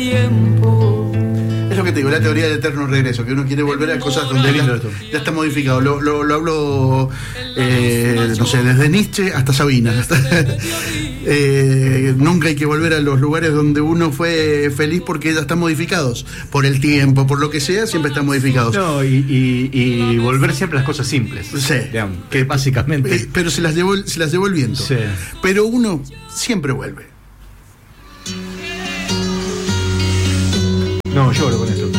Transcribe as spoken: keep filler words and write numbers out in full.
Es lo que te digo, la teoría del eterno regreso, que uno quiere volver a cosas donde ya, ya está modificado. Lo, lo, lo hablo, eh, no sé, desde Nietzsche hasta Sabina. Hasta, eh, nunca hay que volver a los lugares donde uno fue feliz porque ya están modificados. Por el tiempo, por lo que sea, siempre están modificados. No, y, y, y volver siempre a las cosas simples. Sí. Digamos, que básicamente... Eh, pero se las llevó, se las llevó el viento. Sí. Pero uno siempre vuelve. No, lloro con esto.